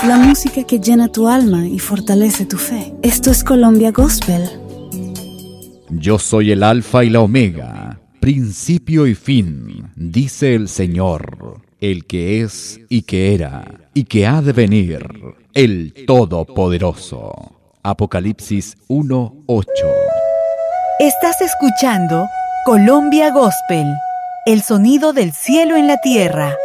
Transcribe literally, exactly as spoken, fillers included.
la música que llena tu alma y fortalece tu fe. Esto es Colombia Gospel. Yo soy el Alfa y la Omega, principio y fin, dice el Señor, el que es y que era y que ha de venir, el Todopoderoso. Apocalipsis uno ocho. Estás escuchando Colombia Gospel, el sonido del cielo en la tierra.